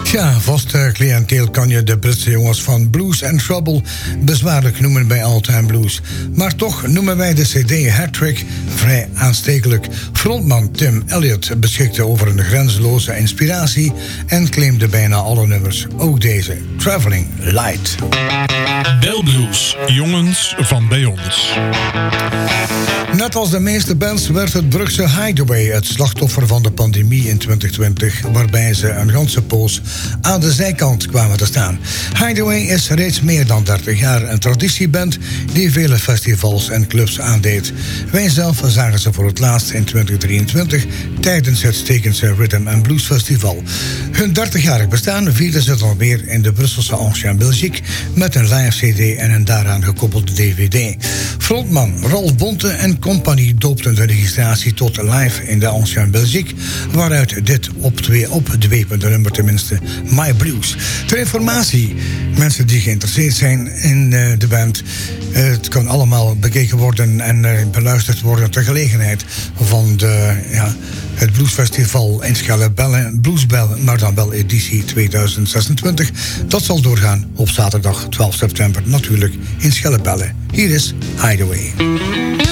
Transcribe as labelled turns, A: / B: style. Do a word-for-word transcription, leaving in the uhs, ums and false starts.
A: Tja, vaste cliënteel kan je de Britse jongens van Blues and Trouble bezwaarlijk noemen bij All Time Blues. Maar toch noemen wij de cd Hattrick vrij aanstekelijk. Frontman Tim Elliott beschikte over een grenzeloze inspiratie en claimde bijna alle nummers, ook deze, Traveling Light.
B: Bell Blues, jongens van bij ons.
A: Net als de meeste bands werd het Brugse Hideaway het slachtoffer van de pandemie in twintig twintig, waarbij ze een ganse poos aan de zijkant kwamen te staan. Hideaway is reeds meer dan dertig jaar een traditieband die vele festivals en clubs aandeed. Wij zelf zagen ze voor het laatst in twintig drieëntwintig tijdens het Stekense Rhythm and Blues Festival. Hun dertigjarig bestaan vierden ze dan weer in de Brusselse Ancien Belgique met een live cd en een daaraan gekoppelde D V D. Frontman Ralf Bonte en compagnie doopten de registratie tot live in de Ancien Belgique, waaruit dit op twee opdwepende nummer tenminste, My Blues. Ter informatie, mensen die geïnteresseerd zijn in uh, de band, uh, het kan allemaal bekeken worden en uh, beluisterd worden ter gelegenheid van de, ja, het Bluesfestival in Schellebelle, Bluesbell, maar dan wel editie tweeduizend zesentwintig. Dat zal doorgaan op zaterdag twaalf september natuurlijk in Schellebelle. Hier is Hideaway.